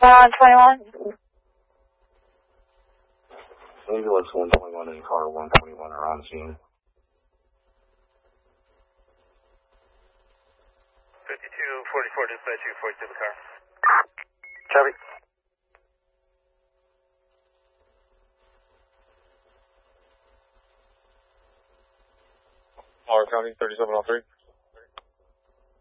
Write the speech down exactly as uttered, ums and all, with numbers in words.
on twenty-one. Ambulance one twenty-one and car one twenty-one are on scene. fifty-two forty-four dispatch, you forty-two the car. Copy. R County thirty-seven oh three.